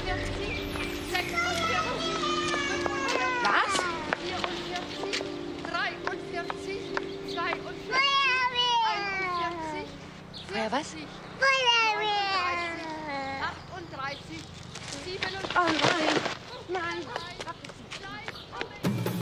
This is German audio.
Was? 44, 43, 42, 41, Feuer was? 40, 38, 37, 37, Oh nein. Nein.